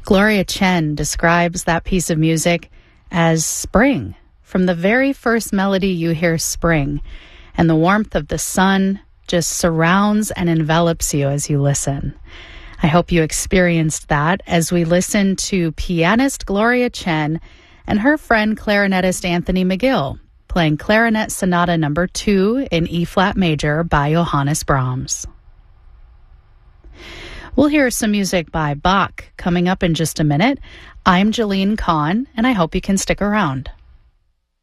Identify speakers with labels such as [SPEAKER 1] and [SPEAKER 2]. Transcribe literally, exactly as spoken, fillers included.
[SPEAKER 1] Gloria Chen describes that piece of music as spring. From the very first melody, you hear spring, and the warmth of the sun just surrounds and envelops you as you listen. I hope you experienced that as we listen to pianist Gloria Chen and her friend clarinetist Anthony McGill playing Clarinet Sonata number two in E-flat major by Johannes Brahms. We'll hear some music by Bach coming up in just a minute. I'm Jalene Kahn, and I hope you can stick around.